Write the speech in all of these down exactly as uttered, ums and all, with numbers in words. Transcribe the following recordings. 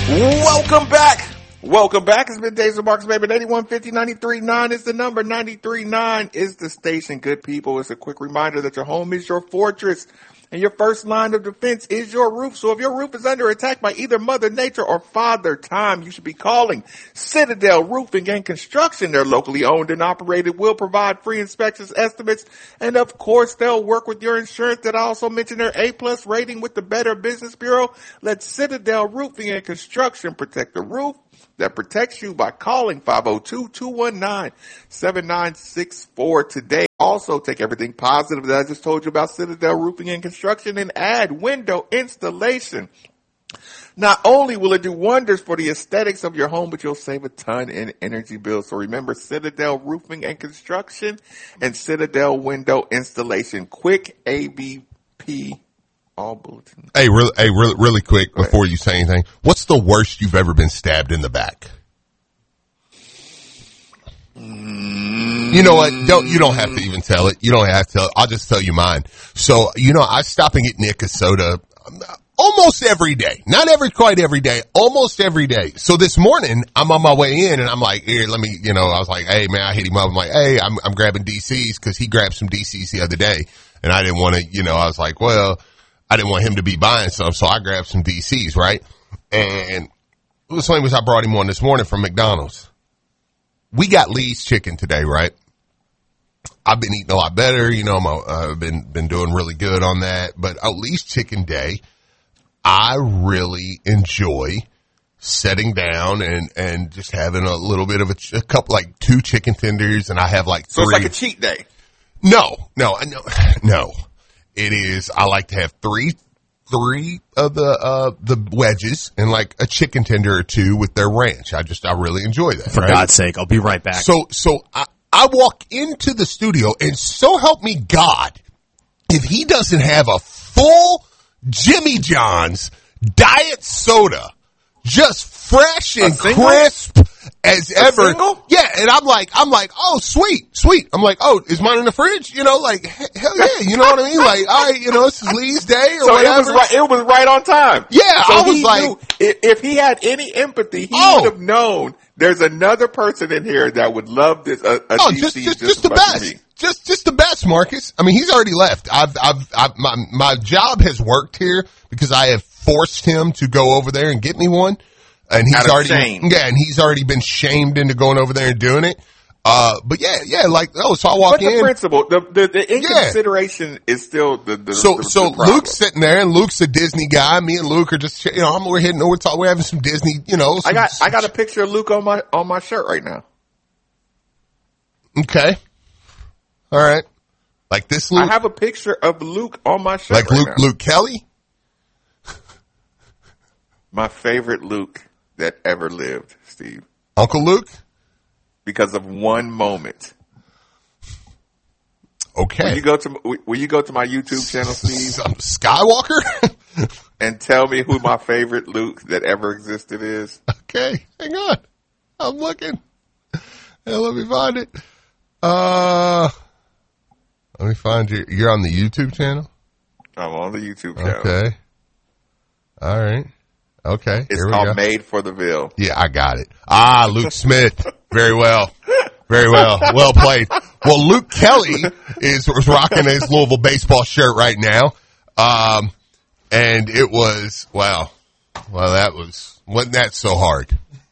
Welcome back. Welcome back. It's been Days of Marcus, baby. eighty-one fifty, ninety-three point nine is the number. ninety-three point nine is the station. Good people, it's a quick reminder that your home is your fortress and your first line of defense is your roof. So if your roof is under attack by either Mother Nature or Father Time, you should be calling Citadel Roofing and Construction. They're locally owned and operated, will provide free inspections, estimates, and of course, they'll work with your insurance. That I also mentioned their A-plus rating with the Better Business Bureau. Let Citadel Roofing and Construction protect the roof that protects you by calling five oh two, two one nine, seven nine six four today. Also, take everything positive that I just told you about Citadel Roofing and Construction and add window installation. Not only will it do wonders for the aesthetics of your home, but you'll save a ton in energy bills. So remember, Citadel Roofing and Construction and Citadel Window Installation. Quick A B P. All bulletins. Hey, really, hey, really, really quick before you say anything. What's the worst you've ever been stabbed in the back? Mm. You know what? Don't you don't have to even tell it. You don't have to tell it. I'll just tell you mine. So, you know, I stop and get Nick a soda almost every day. Not every, quite every day. Almost every day. So this morning, I'm on my way in and I'm like, here, let me, you know, I was like, hey, man, I hit him up. I'm like, hey, I'm, I'm grabbing D C's because he grabbed some D C's the other day. And I didn't want to, you know, I was like, well, I didn't want him to be buying some, so I grabbed some D C's, right? And the same as I brought him one this morning from McDonald's. We got Lee's chicken today, right? I've been eating a lot better, you know. I'm, I've been been doing really good on that. But at Lee's Chicken Day, I really enjoy sitting down and and just having a little bit of a, a couple, like two chicken tenders, and I have like three. So it's like a cheat day. No, no, no, no. It is, I like to have three, three of the, uh, the wedges and like a chicken tender or two with their ranch. I just, I really enjoy that. For right? God's sake, I'll be right back. So, so I, I walk into the studio and so help me God, if he doesn't have a full Jimmy John's diet soda, just fresh and crisp as a ever. Single? Yeah. And I'm like, I'm like, oh, sweet, sweet. I'm like, oh, is mine in the fridge? You know, like, hell yeah. You know what I mean? Like, all right, you know, this is Lee's day or so whatever. It was, right, it was right on time. Yeah. So I was he like, knew, if, if he had any empathy, he oh, would have known there's another person in here that would love this. A, a oh, D C just, just, just, just the best. Just, just the best, Marcus. I mean, he's already left. I've, I've, I've, my, my job has worked here because I have forced him to go over there and get me one. And he's already, shame. yeah, and he's already been shamed into going over there and doing it. Uh, but yeah, yeah, like, oh, so I walk but the in. the principle, the, the, the inconsideration yeah. is still the, the, so, the, so the problem. Luke's sitting there and Luke's a Disney guy. Me and Luke are just, you know, I'm, we're hitting, we're talking, we're having some Disney, you know. Some, I got, I got a picture of Luke on my, on my shirt right now. Okay. All right. Like this Luke? I have a picture of Luke on my shirt Like right Luke, now. Luke Kelly? My favorite Luke that ever lived, Steve. Uncle Luke? Because of one moment. Okay. Will you go to, will you go to my YouTube channel, Steve? Some Skywalker? And tell me who my favorite Luke that ever existed is? Okay. Hang on. I'm looking. Hey, let me find it. Uh, let me find you. You're on the YouTube channel? I'm on the YouTube channel. Okay. All right. Okay. It's Here we called go. Made for the Ville. Yeah, I got it. Ah, Luke Smith. Very well. Very well. Well played. Well, Luke Kelly is, is rocking his Louisville baseball shirt right now. Um, and it was, wow. Well, that was, wasn't that so hard?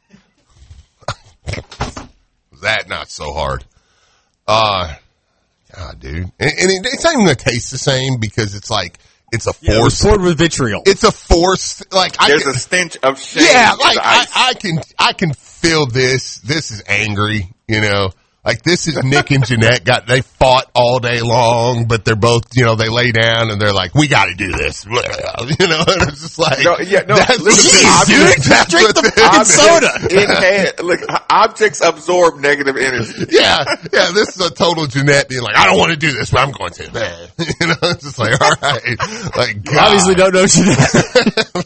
Was that not so hard? Uh, God, dude. And, and it, it's not even going to taste the same because it's like, it's a Yeah, it was force. poured with vitriol. It's a force. Like, I There's can, a stench of shame. yeah, in like, the I, ice. I can, I can feel this. This is angry, you know. Like, this is Nick and Jeanette got, they fought all day long, but they're both, you know, they lay down and they're like, we got to do this. You know, and it's just like, No, yeah, no, that's listen, what- dude, that's drink what the this fucking is. soda. Inhale, look, objects absorb negative energy. Yeah, yeah, this is a total Jeanette being like, I don't want to do this, but I'm going to. You know, it's just like, all right. Like, You God. obviously don't know Jeanette.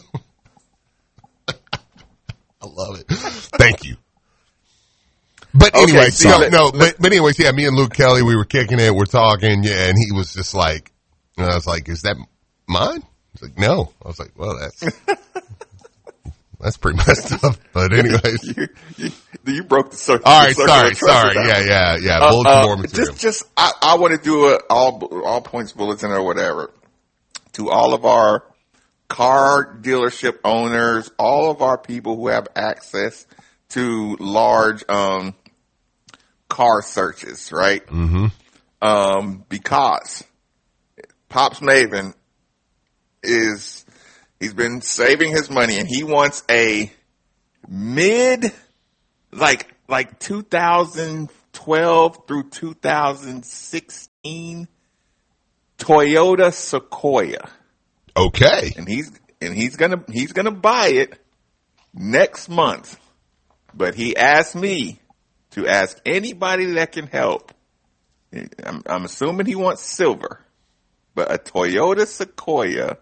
I love it. Thank you. But Okay, anyway, so so, let- no, but, but anyways, yeah, me and Luke Kelly, we were kicking it, we're talking, yeah, and he was just like, and I was like, is that mine? He's like, no. I was like, well, that's, That's pretty messed up. But anyways. you, you, you broke the circle. All right, the sorry, circle sorry. Yeah, yeah, yeah. Uh, Bulletin uh, board material. Just, just, I, I want to do a all, all points bulletin or whatever to all of our car dealership owners, all of our people who have access to large, um, car searches, right? Mm-hmm. Um, because Pops Maven is, he's been saving his money and he wants a mid, like, like two thousand twelve through two thousand sixteen Toyota Sequoia. Okay. And he's, and he's gonna, he's gonna buy it next month. But he asked me to ask anybody that can help. I'm, I'm assuming he wants silver, but a Toyota Sequoia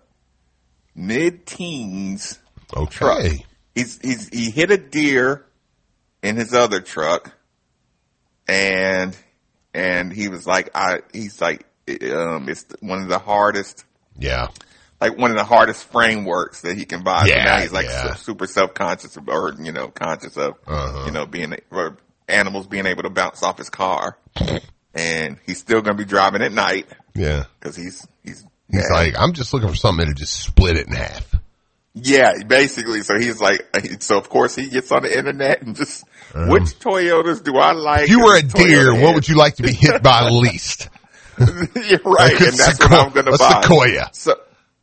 mid-teens Okay. truck. He's, he's, he hit a deer in his other truck and, and he was like, I, he's like, um, it's one of the hardest, Yeah. like one of the hardest frameworks that he can buy. Yeah, So now he's like yeah. su- super self-conscious of, or, you know, conscious of, Uh-huh. you know, being, or animals being able to bounce off his car. And he's still going to be driving at night Yeah. because he's, he's, He's yeah. like, I'm just looking for something to just split it in half. Yeah, basically. So he's like, so of course he gets on the internet and just, Um, which Toyotas do I like? If you were a And deer, Toyota what would you like to be hit by least? You're right, Like a and that's sequo- what I'm going to a buy. Sequoia. So,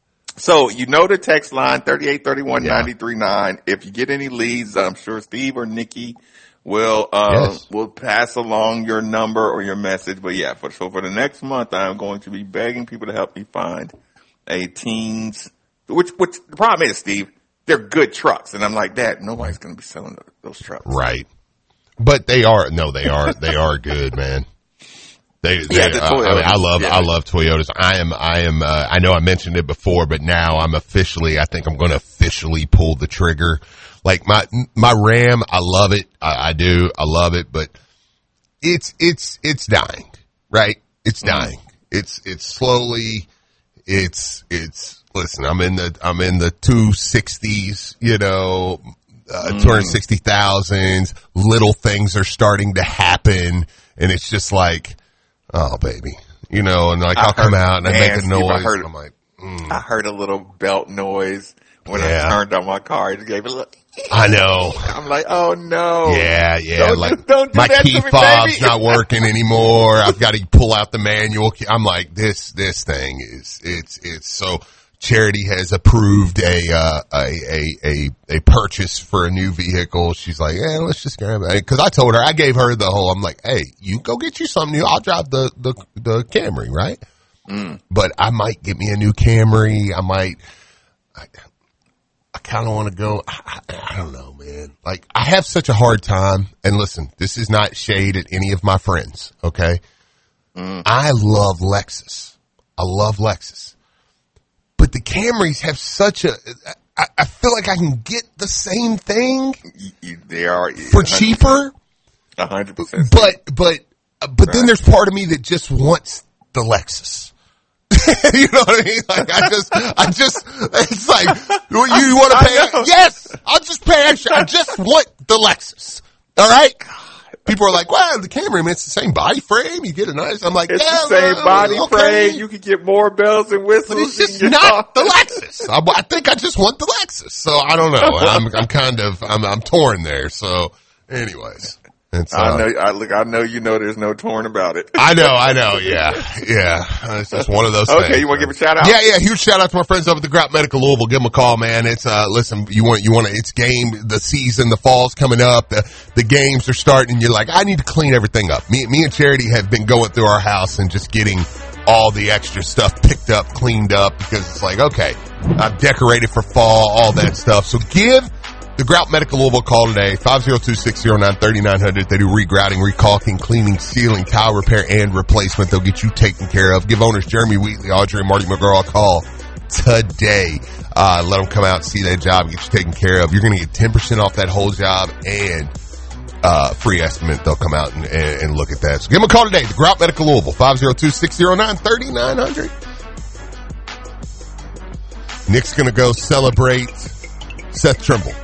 so you know the text line thirty-eight thirty-one ninety-three nine. If you get any leads, I'm sure Steve or Nikki will uh, Yes. will pass along your number or your message. But yeah, for so for the next month, I'm going to be begging people to help me find a teens. Which which the problem is, Steve, they're good trucks, and I'm like, Dad, nobody's going to be selling those trucks. Right. But they are, no, they are, they are good, man. They, they Yeah, the uh, I, mean, I Toyotas, love, yeah. I love Toyotas. I am, I am, uh, I know I mentioned it before, but now I'm officially, I think I'm going to officially pull the trigger. Like my, my Ram, I love it. I, I do. I love it, but it's, it's, it's dying, right? It's dying. Mm. It's, it's slowly, it's, it's, listen, I'm in the, I'm in the two sixties, you know, uh, mm. two hundred sixty thousands. Little things are starting to happen. And it's just like, oh, baby, you know, and like I I'll heard, come out and I man, make a noise. I heard, I'm like, mm. I heard a little belt noise when yeah. I turned on my car. It just gave it a little. I know. I'm like, oh no. Yeah, yeah. Don't, like don't do my that key to me, fob's baby. not working anymore. I've got to pull out the manual. I'm like, this, this thing is, it's, it's so. Charity has approved a, uh, a, a, a, a purchase for a new vehicle. She's like, yeah, let's just grab it. Cause I told her, I gave her the whole, I'm like, hey, you go get you something new. I'll drive the, the, the Camry, right? Mm. But I might get me a new Camry. I might, I, I kind of want to go. I, I don't know, man. Like I have such a hard time. And listen, this is not shade at any of my friends. Okay. Mm. I love Lexus. I love Lexus. But the Camrys have such a, I, I feel like I can get the same thing. They are for cheaper. A hundred percent. But, but, uh, but right. Then there's part of me that just wants the Lexus. You know what I mean? Like I just, I just, it's like, you want to pay? Yes, I'll just pay extra. I just want the Lexus. All right. People are like, well, the Camry, man, it's the same body frame. You get a nice. I'm like, it's yeah, the same well, body okay. frame. You can get more bells and whistles. But it's just not the Lexus. I, I think I just want the Lexus. So I don't know. I'm, I'm kind of, I'm, I'm torn there. So anyways. It's, uh, I know, I look, I know you know there's no torn about it. I know, I know, yeah, yeah. It's just one of those okay, things. Okay, you want to give a shout out? Yeah, yeah, huge shout out to my friends over at the Grout Medical Louisville. Give them a call, man. It's, uh, listen, you want, you want to, it's game, the season, the fall's coming up, the, the games are starting, and you're like, I need to clean everything up. Me, me and Charity have been going through our house and just getting all the extra stuff picked up, cleaned up, because it's like, okay, I've decorated for fall, all that stuff. So give the Grout Medical Louisville call today, five oh two, six oh nine, three nine hundred. They do regrouting, recalking, cleaning, sealing, tile repair, and replacement. They'll get you taken care of. Give owners Jeremy Wheatley, Audrey, and Marty McGraw a call today. Uh, let them come out and see that job and get you taken care of. You're going to get ten percent off that whole job and uh free estimate. They'll come out and, and, and look at that. So give them a call today. The Grout Medical Louisville, five oh two, six oh nine, three nine hundred. Nick's going to go celebrate Seth Trimble. Okay.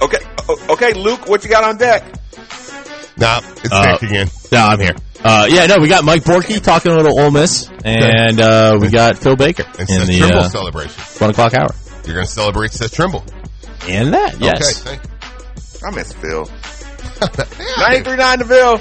Okay, Luke, what you got on deck? Nah, it's Uh, Nick again. No, I'm here. Uh, yeah, no, we got Mike Borky talking a little Ole Miss, and uh, we got Phil Baker And in Seth the Trimble uh, celebration. one o'clock hour. You're going to celebrate Seth Trimble. And that, yes. Okay, thank I miss Phil. you. ninety-three point nine The Ville.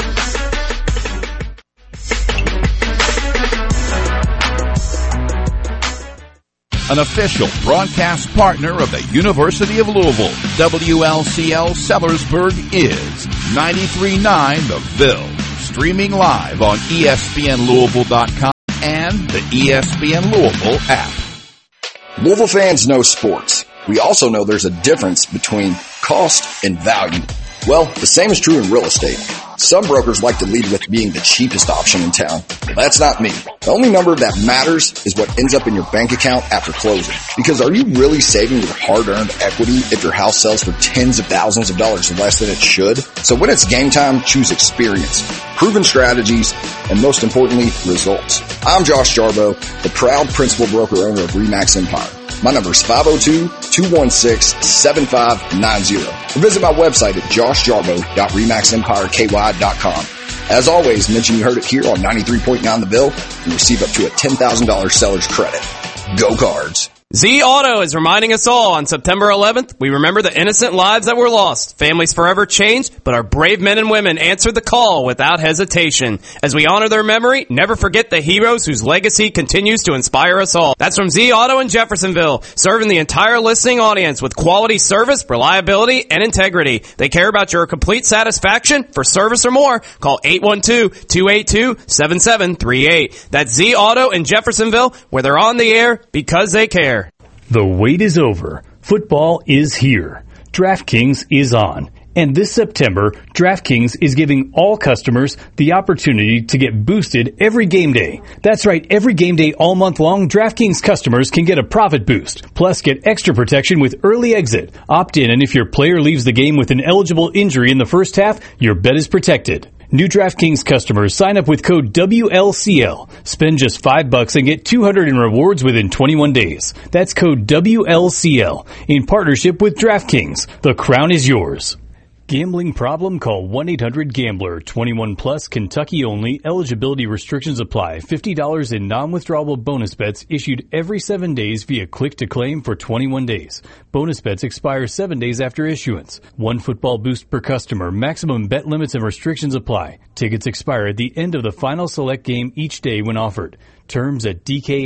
An official broadcast partner of the University of Louisville, W L C L Sellersburg is ninety-three point nine The Ville, streaming live on E S P N Louisville dot com and the E S P N Louisville app. Louisville fans know sports. We also know there's a difference between cost and value. Well, the same is true in real estate. Some brokers like to lead with being the cheapest option in town. Well, that's not me. The only number that matters is what ends up in your bank account after closing. Because are you really saving your hard-earned equity if your house sells for tens of thousands of dollars less than it should? So when it's game time, choose experience, proven strategies, and most importantly, results. I'm Josh Jarbo, the proud principal broker owner of RE/MAX Empire. My number is five oh two, two one six, seven five nine zero. Or visit my website at josh jarbo dot remax empire k y dot com. As always, mention you heard it here on ninety-three point nine The Ville and receive up to a ten thousand dollars seller's credit. Go Cards. Z Auto is reminding us all on September eleventh, we remember the innocent lives that were lost. Families forever changed, but our brave men and women answered the call without hesitation. As we honor their memory, never forget the heroes whose legacy continues to inspire us all. That's from Z Auto in Jeffersonville, serving the entire listening audience with quality service, reliability, and integrity. They care about your complete satisfaction. For service or more, call eight one two, two eight two, seven seven three eight. That's Z Auto in Jeffersonville, where they're on the air because they care. The wait is over. Football is here. DraftKings is on. And this September, DraftKings is giving all customers the opportunity to get boosted every game day. That's right, every game day all month long, DraftKings customers can get a profit boost. Plus, get extra protection with early exit. Opt in, and if your player leaves the game with an eligible injury in the first half, your bet is protected. New DraftKings customers sign up with code W L C L. Spend just five bucks and get two hundred in rewards within twenty-one days. That's code W L C L in partnership with DraftKings. The crown is yours. Gambling problem? Call one eight hundred gambler. twenty-one plus, Kentucky only. Eligibility restrictions apply. fifty dollars in non-withdrawable bonus bets issued every seven days via click to claim for twenty-one days. Bonus bets expire seven days after issuance. One football boost per customer. Maximum bet limits and restrictions apply. Tickets expire at the end of the final select game each day when offered. Terms at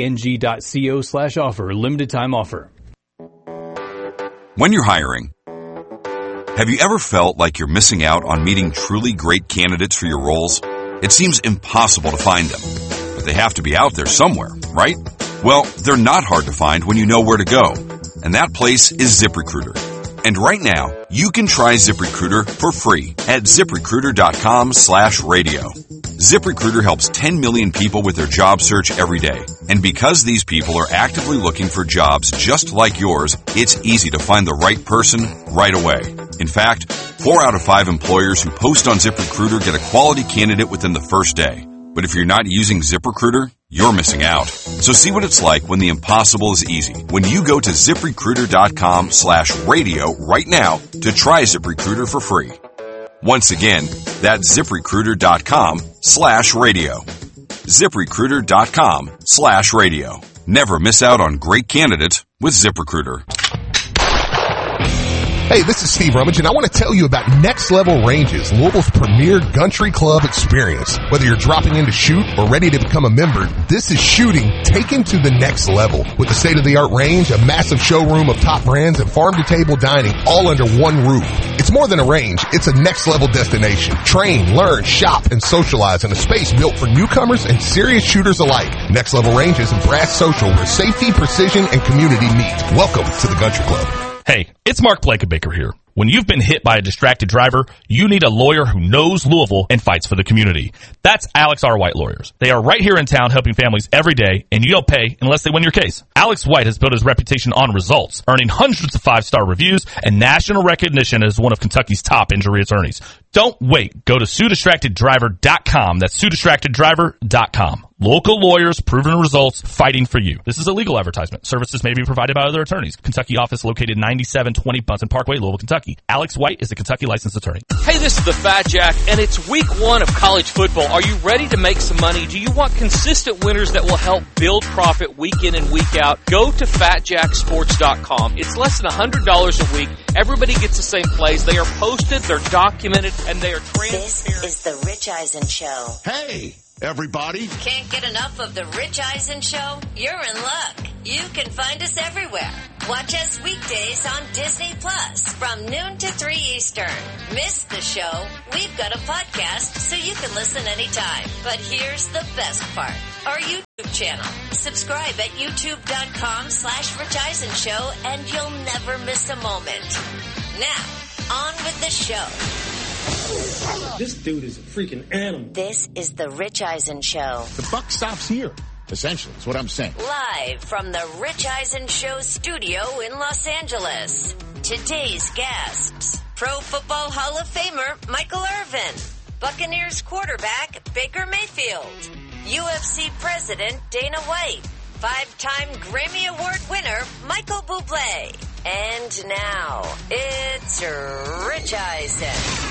dkng.co slash offer. Limited time offer. When you're hiring, have you ever felt like you're missing out on meeting truly great candidates for your roles? It seems impossible to find them, but they have to be out there somewhere, right? Well, they're not hard to find when you know where to go, and that place is ZipRecruiter. And right now, you can try ZipRecruiter for free at ZipRecruiter.com slash radio. ZipRecruiter helps ten million people with their job search every day. And because these people are actively looking for jobs just like yours, it's easy to find the right person right away. In fact, four out of five employers who post on ZipRecruiter get a quality candidate within the first day. But if you're not using ZipRecruiter, you're missing out. So see what it's like when the impossible is easy. When you go to ZipRecruiter.com slash radio right now to try ZipRecruiter for free. Once again, that's ZipRecruiter.com slash radio. ZipRecruiter.com slash radio. Never miss out on great candidates with ZipRecruiter. Hey, this is Steve Rummage, and I want to tell you about Next Level Ranges, Louisville's premier country club experience. Whether you're dropping in to shoot or ready to become a member, this is shooting taken to the next level. With a state-of-the-art range, a massive showroom of top brands, and farm-to-table dining all under one roof. It's more than a range. It's a next-level destination. Train, learn, shop, and socialize in a space built for newcomers and serious shooters alike. Next Level Ranges and Brass Social, where safety, precision, and community meet. Welcome to the country club. Hey, it's Mark Blakebaker here. When you've been hit by a distracted driver, you need a lawyer who knows Louisville and fights for the community. That's Alex R. White Lawyers. They are right here in town helping families every day, and you don't pay unless they win your case. Alex White has built his reputation on results, earning hundreds of five-star reviews and national recognition as one of Kentucky's top injury attorneys. Don't wait. Go to sue distracted driver dot com. That's sue distracted driver dot com. Local lawyers, proven results, fighting for you. This is a legal advertisement. Services may be provided by other attorneys. Kentucky office located ninety-seven twenty Bunsen Parkway, Louisville, Kentucky. Alex White is a Kentucky licensed attorney. Hey, this is the Fat Jack, and it's week one of college football. Are you ready to make some money? Do you want consistent winners that will help build profit week in and week out? Go to fat jack sports dot com. It's less than one hundred dollars a week. Everybody gets the same plays. They are posted, they're documented, and they are transparent. This is the Rich Eisen Show. Hey, everybody. Can't get enough of the Rich Eisen Show? You're in luck. You can find us everywhere. Watch us weekdays on Disney Plus from noon to three Eastern. Miss the show? We've got a podcast so you can listen anytime. But here's the best part. Our YouTube channel. Subscribe at youtube.com slash Rich Eisen Show and you'll never miss a moment. Now, on with the show. This dude is a freaking animal. This is the Rich Eisen Show. The buck stops here, essentially, is what I'm saying. Live from the Rich Eisen Show studio in Los Angeles. Today's guests. Pro Football Hall of Famer Michael Irvin. Buccaneers quarterback Baker Mayfield. U F C President Dana White. Five-time Grammy Award winner Michael Bublé. And now, it's Rich Eisen.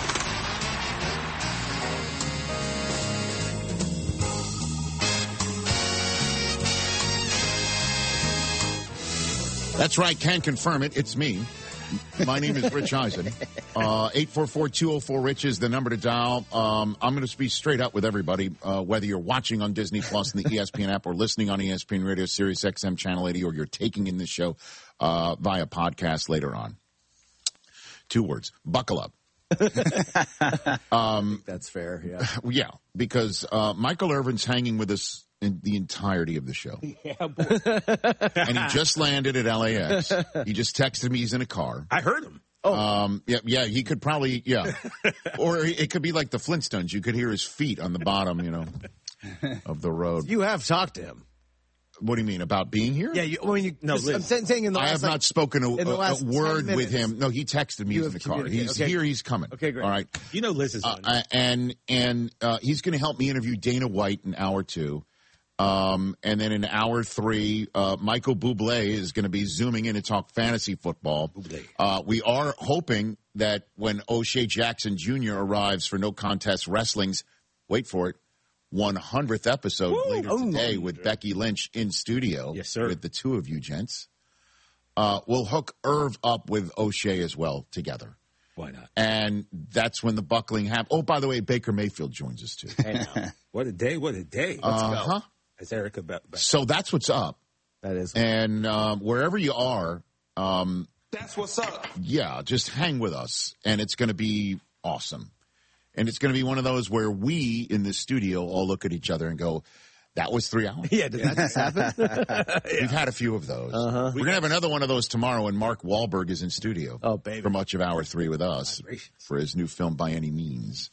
That's right, can confirm it. It's me. My name is Rich Eisen. Uh, eight four four, two oh four, RICH is the number to dial. Um, I'm going to be straight up with everybody, uh, whether you're watching on Disney Plus and the E S P N app or listening on E S P N Radio, Sirius X M Channel eighty, or you're taking in this show uh, via podcast later on. Two words, buckle up. um, That's fair, yeah. Yeah, because uh, Michael Irvin's hanging with us in the entirety of the show. Yeah, boy. And he just landed at L A X. He just texted me he's in a car. I heard him. Oh. Um, yeah, yeah, he could probably, yeah. Or it could be like the Flintstones. You could hear his feet on the bottom, you know, of the road. You have talked to him. What do you mean, about being here? Yeah, you, I mean, you, no, I'm saying in the last, I have like, not spoken a, in the last a, a word ten with minutes. him. No, he texted me You he's in the have car. He's communicated. Okay. here, he's coming. Okay, great. All right. You know Liz is on. Uh, and and uh, he's going to help me interview Dana White in hour two. Um, and then in hour three, uh, Michael Bublé is going to be zooming in to talk fantasy football. Uh, we are hoping that when O'Shea Jackson Junior arrives for No Contest Wrestling's, wait for it, one hundredth episode Woo! later oh, today with Becky Lynch in studio. Yes, sir. With the two of you gents. Uh, we'll hook Irv up with O'Shea as well together. Why not? And that's when the buckling happens. Oh, by the way, Baker Mayfield joins us too. Hey, now. What a day, what a day. Let's uh-huh. go. As Erica back. So that's what's up. That is. And um, wherever you are, um, that's what's up. Yeah, just hang with us, and it's going to be awesome. And it's going to be one of those where we in the studio all look at each other and go, that was three hours. Yeah, did that just happen? yeah. We've had a few of those. Uh-huh. We're going to have another one of those tomorrow when Mark Wahlberg is in studio. Oh, baby. For much of hour three with us for his new film, By Any Means.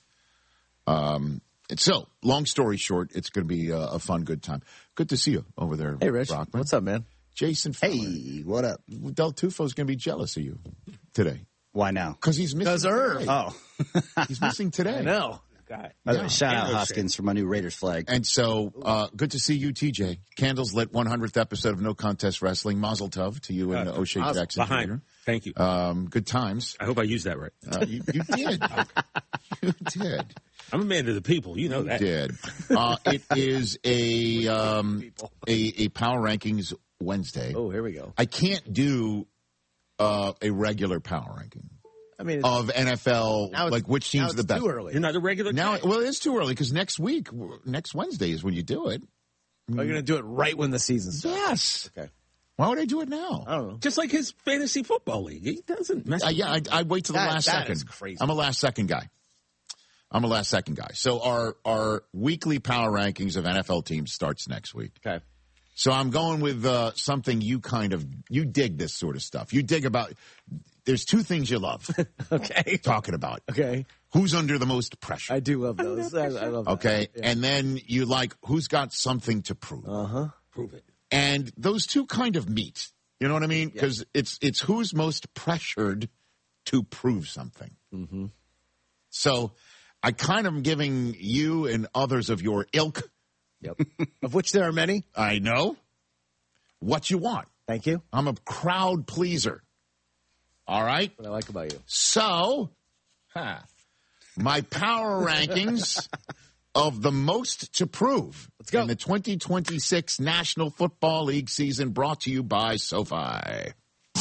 Um, and so, long story short, it's going to be a, a fun, good time. Good to see you over there, Hey, Rich. Brockman. What's up, man? Jason Hey, Feller. what up? Del Tufo's going to be jealous of you today. Why now? Because he's missing Because Irv. today. Oh. He's missing today. I know. God. By the way, Yeah. shout out Candles Hoskins for my new Raiders flag. And so, uh, good to see you, T J. Candles lit one hundredth episode of No Contest Wrestling. Mazel tov to you and uh, O'Shea Mazel- Jackson behind. Junior Thank you. Um, good times. I hope I used that right. Uh, you, you did. You did. I'm a man of the people. You know You that. did. Uh, it is a, um, a a Power Rankings Wednesday. Oh, here we go. I can't do uh, a regular Power Ranking I mean, it's, of N F L, now it's- like which now team's it's the best. too early. You're not a regular Now, guy. well, it is too early because next week, next Wednesday is when you do it. Are you going to do it right when the season starts? Yes. Okay. Why would I do it now? I don't know. Just like his fantasy football league. He doesn't mess Uh, with yeah, I, I wait till the That- last that second. is crazy. I'm a last second guy. I'm a last second guy. So our our weekly power rankings of N F L teams starts next week. Okay. So I'm going with uh, something you kind of you dig this sort of stuff. You dig about. There's two things you love. Okay. Talking about. Okay. Who's under the most pressure? I do love those. I, I love that. Okay, Yeah. and then you like who's got something to prove. Uh huh. Prove it. And those two kind of meet. You know what I mean? Because it's it's who's most pressured to prove something. Mm-hmm. So I kind of am giving you and others of your ilk, Yep. Of which there are many. I know, what you want. Thank you. I'm a crowd pleaser. All right? What I like about you. So, huh, my power rankings of the most to prove Let's go. in the twenty twenty-six National Football League season, brought to you by SoFi.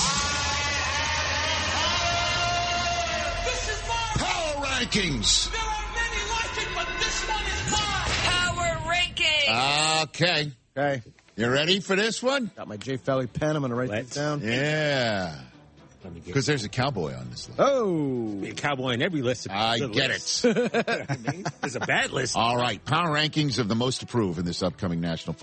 Power rankings. There are many like it, but this one is mine. Power rankings. Okay. Okay. You ready for this one? Got my J. Felly pen. I'm going to write this down. Yeah. Because there's a cowboy on this list. Oh. Be a cowboy in every list. I Good get list. it. I mean, there's a bad list. All right. Power rankings of the most to prove in this upcoming National Football